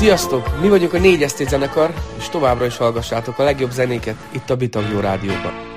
Sziasztok! Mi vagyunk a 4ST zenekar, és továbbra is hallgassátok a legjobb zenéket itt a Bitagjó Rádióban.